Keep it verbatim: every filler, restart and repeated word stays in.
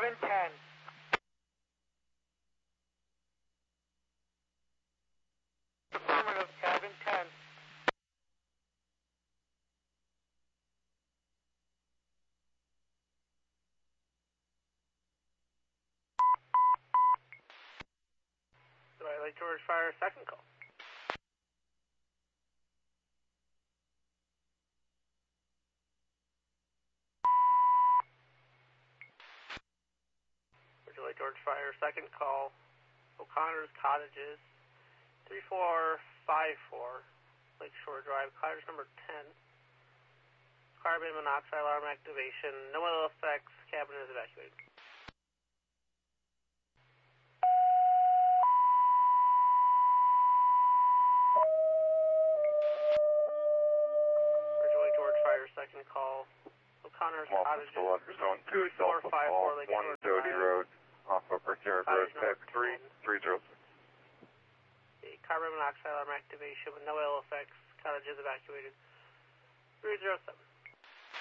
cabin ten. Affirmative, cabin ten. Lake George Fire, second call. Lake George Fire, second call. O'Connor's Cottages, three four five four, Lakeshore Drive, cottage number ten. Carbon monoxide alarm activation, no ill effects, cabin is evacuated. Lake George Fire, second call. O'Connor's Cottages, Zone two, four five four, Lake one George Doty Drive. Road, off Upper Carib Road, Tech three three zero six. The carbon monoxide alarm activation with no ill effects, cottage is evacuated. three zero seven.